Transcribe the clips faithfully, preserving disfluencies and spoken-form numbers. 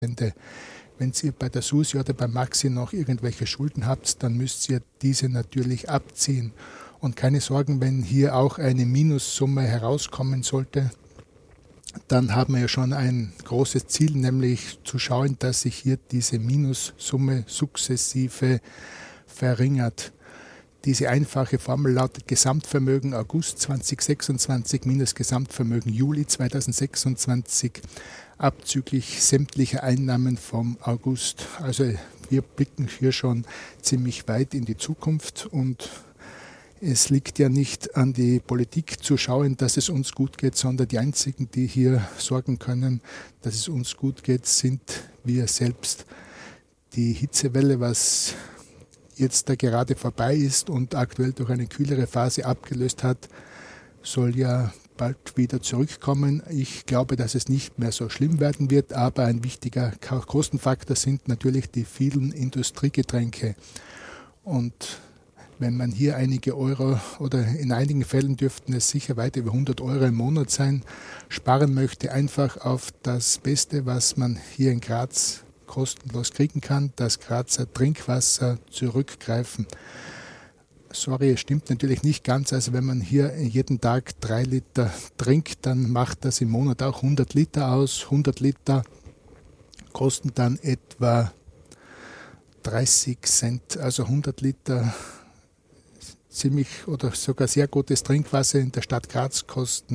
Wenn ihr bei der Susi oder beim Maxi noch irgendwelche Schulden habt, dann müsst ihr diese natürlich abziehen. Und keine Sorgen, wenn hier auch eine Minussumme herauskommen sollte, dann haben wir ja schon ein großes Ziel, nämlich zu schauen, dass sich hier diese Minussumme sukzessive verringert. Diese einfache Formel lautet Gesamtvermögen August zweitausendsechsundzwanzig minus Gesamtvermögen Juli zweitausendsechsundzwanzig abzüglich sämtlicher Einnahmen vom August. Also wir blicken hier schon ziemlich weit in die Zukunft und es liegt ja nicht an die Politik zu schauen, dass es uns gut geht, sondern die einzigen, die hier sorgen können, dass es uns gut geht, sind wir selbst. Die Hitzewelle, was jetzt da gerade vorbei ist und aktuell durch eine kühlere Phase abgelöst hat, soll ja bald wieder zurückkommen. Ich glaube, dass es nicht mehr so schlimm werden wird, aber ein wichtiger Kostenfaktor sind natürlich die vielen Industriegetränke. Und wenn man hier einige Euro oder in einigen Fällen dürften es sicher weit über hundert Euro im Monat sein, sparen möchte, einfach auf das Beste, was man hier in Graz kostenlos kriegen kann, das Grazer Trinkwasser zurückgreifen. Sorry, es stimmt natürlich nicht ganz. Also wenn man hier jeden Tag drei Liter trinkt, dann macht das im Monat auch hundert Liter aus. hundert Liter kosten dann etwa dreißig Cent, also hundert Liter ziemlich oder sogar sehr gutes Trinkwasser in der Stadt Graz kosten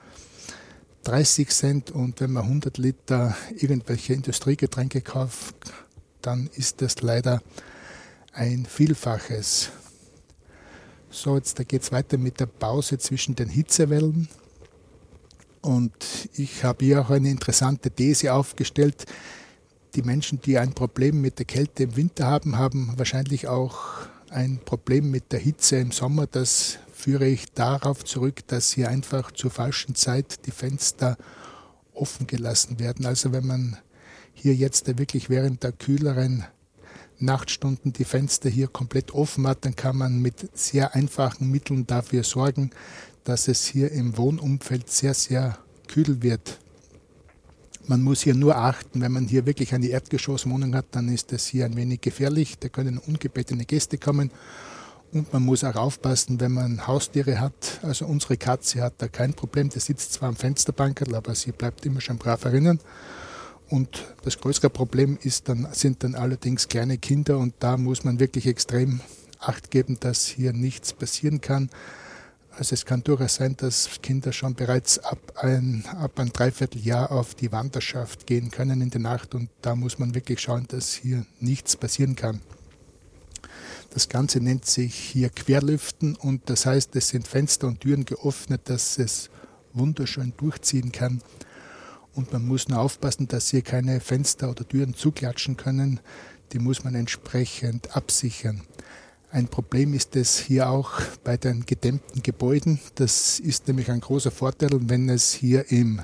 dreißig Cent und wenn man hundert Liter irgendwelche Industriegetränke kauft, dann ist das leider ein Vielfaches. So, jetzt geht es weiter mit der Pause zwischen den Hitzewellen und ich habe hier auch eine interessante These aufgestellt. Die Menschen, die ein Problem mit der Kälte im Winter haben, haben wahrscheinlich auch ein Problem mit der Hitze im Sommer. Das führe ich darauf zurück, dass hier einfach zur falschen Zeit die Fenster offen gelassen werden. Also wenn man hier jetzt wirklich während der kühleren Nachtstunden die Fenster hier komplett offen hat, dann kann man mit sehr einfachen Mitteln dafür sorgen, dass es hier im Wohnumfeld sehr, sehr kühl wird. Man muss hier nur achten, wenn man hier wirklich eine Erdgeschosswohnung hat, dann ist das hier ein wenig gefährlich. Da können ungebetene Gäste kommen und man muss auch aufpassen, wenn man Haustiere hat. Also unsere Katze hat da kein Problem, die sitzt zwar am Fensterbankerl, aber sie bleibt immer schon brav erinnern. Und das größere Problem ist dann, sind dann allerdings kleine Kinder und da muss man wirklich extrem Acht geben, dass hier nichts passieren kann. Also es kann durchaus sein, dass Kinder schon bereits ab ein, ab ein Dreivierteljahr auf die Wanderschaft gehen können in der Nacht und da muss man wirklich schauen, dass hier nichts passieren kann. Das Ganze nennt sich hier Querlüften und das heißt, es sind Fenster und Türen geöffnet, dass es wunderschön durchziehen kann. Und man muss nur aufpassen, dass hier keine Fenster oder Türen zuklatschen können. Die muss man entsprechend absichern. Ein Problem ist es hier auch bei den gedämmten Gebäuden. Das ist nämlich ein großer Vorteil, wenn es hier im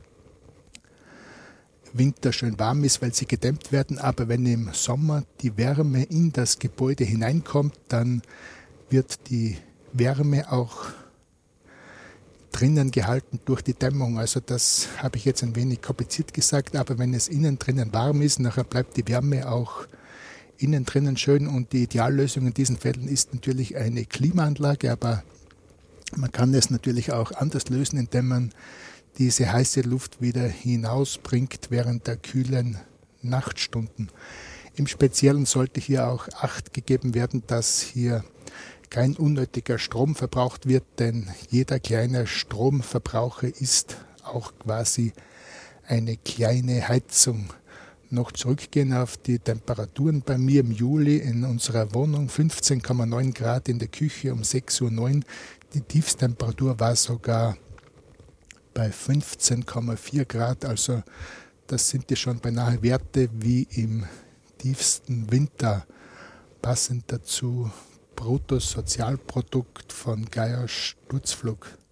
Winter schön warm ist, weil sie gedämmt werden. Aber wenn im Sommer die Wärme in das Gebäude hineinkommt, dann wird die Wärme auch drinnen gehalten durch die Dämmung. Also das habe ich jetzt ein wenig kompliziert gesagt, aber wenn es innen drinnen warm ist, nachher bleibt die Wärme auch innen drinnen schön und die Ideallösung in diesen Fällen ist natürlich eine Klimaanlage, aber man kann es natürlich auch anders lösen, indem man diese heiße Luft wieder hinausbringt während der kühlen Nachtstunden. Im Speziellen sollte hier auch Acht gegeben werden, dass hier kein unnötiger Strom verbraucht wird, denn jeder kleine Stromverbraucher ist auch quasi eine kleine Heizung. Noch zurückgehen auf die Temperaturen bei mir im Juli in unserer Wohnung, fünfzehn Komma neun Grad in der Küche um sechs Uhr neun. Die Tiefstemperatur war sogar bei fünfzehn Komma vier Grad, also das sind ja schon beinahe Werte wie im tiefsten Winter. Passend dazu Bruttosozialprodukt von Geier Sturzflug.